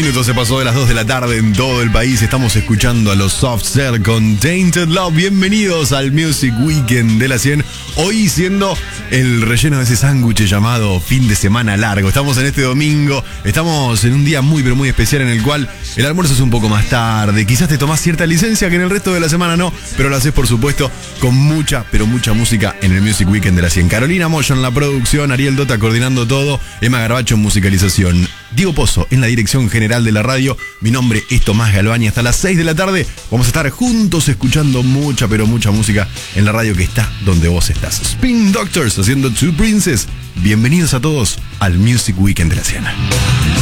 minutos se pasó de las 2 de la tarde en todo el país. Estamos escuchando a los Soft Cell con Tainted Love. Bienvenidos al Music Weekend de la 100. Hoy siendo el relleno de ese sándwich llamado fin de semana largo. Estamos en este domingo. Estamos en un día muy pero muy especial en el cual el almuerzo es un poco más tarde. Quizás te tomás cierta licencia que en el resto de la semana no, pero lo haces por supuesto con mucha pero mucha música en el Music Weekend de la 100. Carolina Moyo en la producción, Ariel Dota coordinando todo, Emma Garbacho en musicalización, Diego Pozo en la dirección general de la radio. Mi nombre es Tomás Galvani. Hasta las 6 de la tarde vamos a estar juntos escuchando mucha pero mucha música en la radio que está donde vos estás. Spin Doctors haciendo Two Princes. Bienvenidos a todos al Music Weekend de la 100.